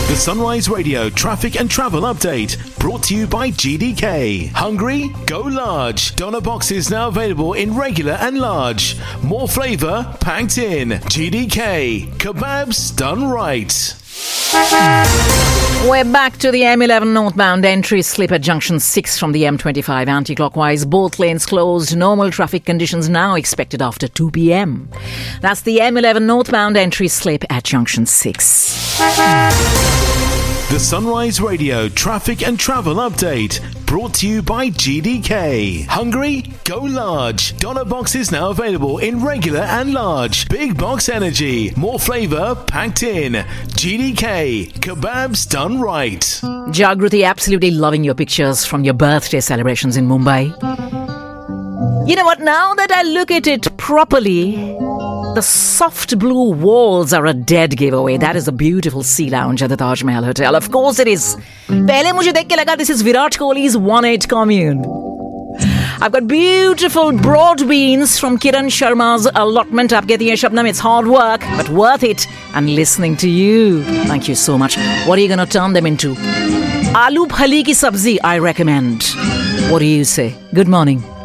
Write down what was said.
The Sunrise Radio traffic and travel update brought to you by GDK. Hungry? Go large. Doner boxes now available in regular and large. More flavour packed in. GDK. Kebabs done right. We're back to the M11 northbound entry slip at junction 6 from the M25 anti-clockwise. Both lanes closed. Normal traffic conditions now expected after 2 p.m. That's the M11 northbound entry slip at junction 6. The Sunrise Radio traffic and travel update brought to you by GDK. Hungry? Go large. Doner boxes now available in regular and large. Big box energy. More flavour packed in. GDK. Kebabs done right. Jagruti, absolutely loving your pictures from your birthday celebrations in Mumbai. You know what? Now that I look at it properly, the soft blue walls are a dead giveaway. That is a beautiful sea lounge at the Taj Mahal Hotel. Of course it is. Pehle mujhe dekh ke laga this is Virat Kohli's 1-8 commune. I've got beautiful broad beans from Kiran Sharma's allotment. Aap kehti hai Shabnam, it's hard work, but worth it. And listening to you. Thank you so much. What are you going to turn them into? Aloo phali ki sabzi, I recommend. What do you say? Good morning.